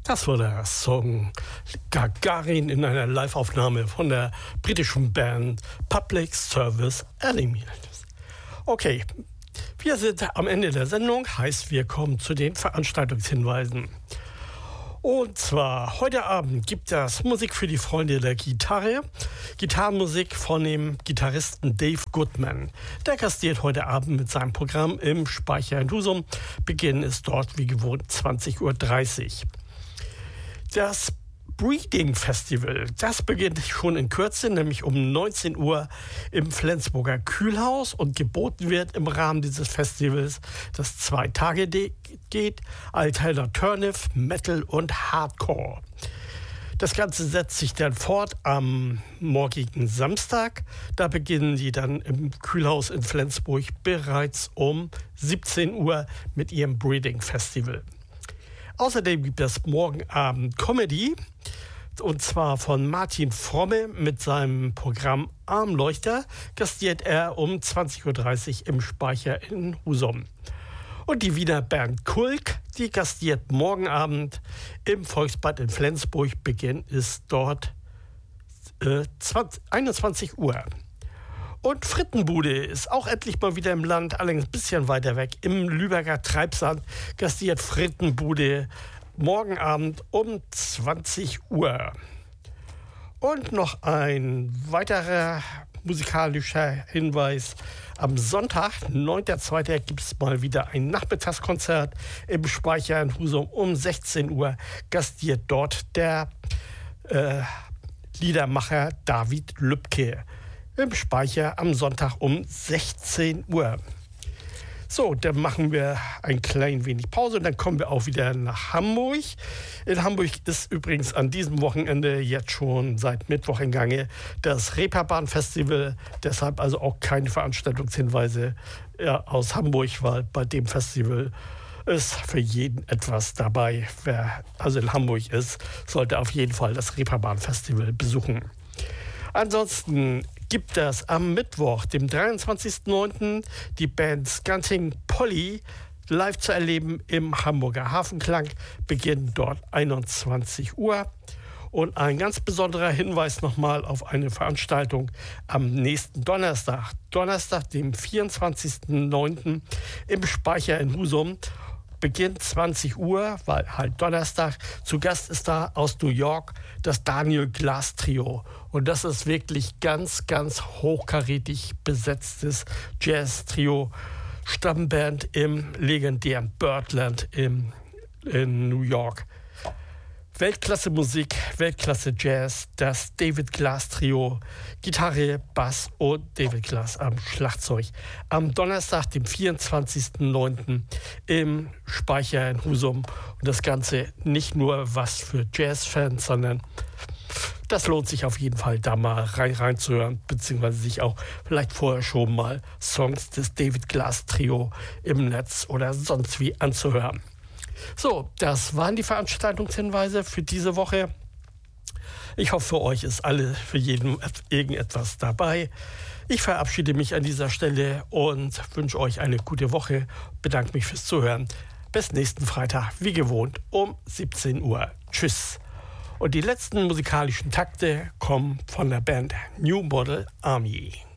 Das war der Song Gagarin in einer Live-Aufnahme von der britischen Band Public Service Enemy. Okay, wir sind am Ende der Sendung, heißt wir kommen zu den Veranstaltungshinweisen. Und zwar heute Abend gibt es Musik für die Freunde der Gitarre. Gitarrenmusik von dem Gitarristen Dave Goodman. Der gastiert heute Abend mit seinem Programm im Speicher in Husum. Beginn ist dort wie gewohnt 20:30 Uhr. Das Breeding Festival, das beginnt schon in Kürze, nämlich um 19 Uhr im Flensburger Kühlhaus und geboten wird im Rahmen dieses Festivals, das 2 Tage geht, Alternative, Metal und Hardcore. Das Ganze setzt sich dann fort am morgigen Samstag. Da beginnen die dann im Kühlhaus in Flensburg bereits um 17 Uhr mit ihrem Breeding Festival. Außerdem gibt es morgen Abend Comedy, und zwar von Martin Fromme mit seinem Programm Armleuchter. Gastiert er um 20:30 Uhr im Speicher in Husum. Und die Wiener Band Kulk, die gastiert morgen Abend im Volksbad in Flensburg. Beginn ist dort 21 Uhr. Und Frittenbude ist auch endlich mal wieder im Land, allerdings ein bisschen weiter weg. Im Lübecker Treibsand gastiert Frittenbude morgen Abend um 20 Uhr. Und noch ein weiterer musikalischer Hinweis. Am Sonntag, 9.2., gibt es mal wieder ein Nachmittagskonzert im Speicher in Husum um 16 Uhr. Gastiert dort der Liedermacher David Lübke. Im Speicher am Sonntag um 16 Uhr. So, dann machen wir ein klein wenig Pause und dann kommen wir auch wieder nach Hamburg. In Hamburg ist übrigens an diesem Wochenende jetzt schon seit Mittwoch in Gange das Reeperbahn-Festival. Deshalb also auch keine Veranstaltungshinweise aus Hamburg, weil bei dem Festival ist für jeden etwas dabei. Wer also in Hamburg ist, sollte auf jeden Fall das Reeperbahn-Festival besuchen. Ansonsten gibt es am Mittwoch, dem 23.09., die Band Scanting Polly live zu erleben im Hamburger Hafenklang. Beginnt dort 21 Uhr. Und ein ganz besonderer Hinweis nochmal auf eine Veranstaltung am nächsten Donnerstag. Donnerstag, dem 24.09. im Speicher in Husum. Beginnt 20 Uhr, weil halt Donnerstag. Zu Gast ist da aus New York das Daniel Glass Trio. Und das ist wirklich ganz, ganz hochkarätig besetztes Jazz-Trio. Stammband im legendären Birdland in New York. Weltklasse Musik, Weltklasse Jazz, das David Glass Trio, Gitarre, Bass und David Glass am Schlagzeug. Am Donnerstag, dem 24.09. im Speicher in Husum. Und das Ganze nicht nur was für Jazz-Fans, sondern das lohnt sich auf jeden Fall, da mal reinzuhören, beziehungsweise sich auch vielleicht vorher schon mal Songs des David Glass Trio im Netz oder sonst wie anzuhören. So, das waren die Veranstaltungshinweise für diese Woche. Ich hoffe, für euch ist für jeden irgendetwas dabei. Ich verabschiede mich an dieser Stelle und wünsche euch eine gute Woche. Bedanke mich fürs Zuhören. Bis nächsten Freitag, wie gewohnt, um 17 Uhr. Tschüss. Und die letzten musikalischen Takte kommen von der Band New Model Army.